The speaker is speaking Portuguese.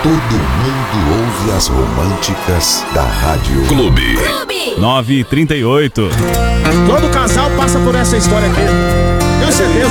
Todo mundo ouve as românticas da Rádio Clube. 9h38. Todo casal passa por essa história aqui. Tenho certeza.